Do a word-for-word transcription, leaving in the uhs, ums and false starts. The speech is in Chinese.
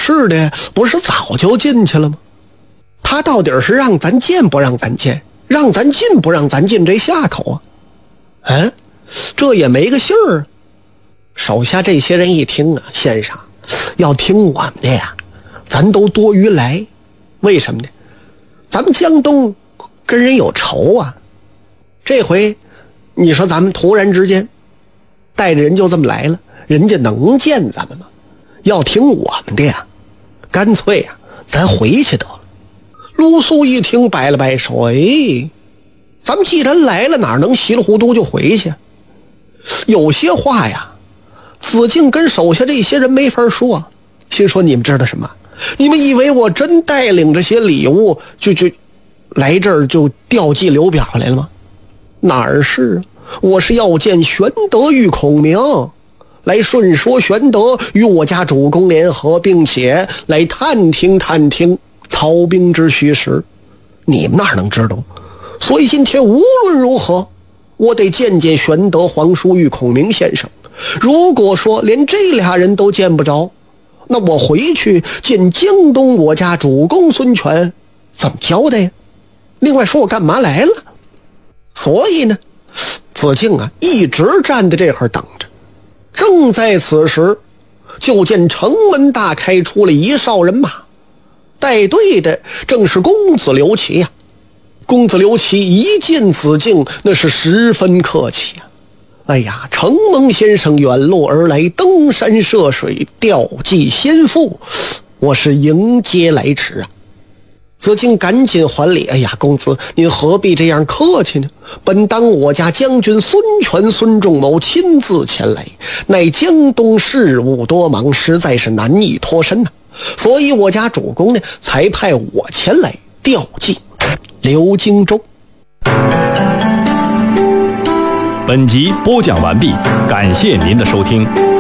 是的，不是早就进去了吗？他到底是让咱见不让咱见，让咱进不让咱进这下口啊？嗯，这也没个信儿。手下这些人一听啊，先生要听我们的呀，咱都多余来。为什么呢？咱们江东跟人有仇啊，这回你说咱们突然之间带着人就这么来了，人家能见咱们吗？要听我们的呀，干脆呀咱回去得了。陆肃一听摆了摆手，哎，咱们既然来了，哪能稀里糊涂就回去？有些话呀，子敬跟手下这些人没法说。心说你们知道什么？你们以为我真带领这些礼物就就来这儿就吊祭刘表来了吗？哪儿是啊，我是要见玄德与孔明，来顺说玄德与我家主公联合，并且来探听探听操兵之虚实。你们哪能知道？所以今天无论如何我得见见玄德、黄叔与孔明先生。如果说连这俩人都见不着，那我回去见江东我家主公孙权怎么交代呀？另外说我干嘛来了？所以呢，子敬啊一直站在这会儿等着。正在此时，就见城门大开，出了一哨人马，带队的正是公子刘琦呀、啊。公子刘琦一见子敬，那是十分客气啊。哎呀，承蒙先生远路而来，登山涉水，吊祭先父，我是迎接来迟啊。子敬赶紧还礼，哎呀，公子您何必这样客气呢？本当我家将军孙权孙仲谋亲自前来，乃江东事务多忙，实在是难以脱身呐、啊。所以我家主公呢，才派我前来吊祭刘荆州。 本集播讲完毕，感谢您的收听。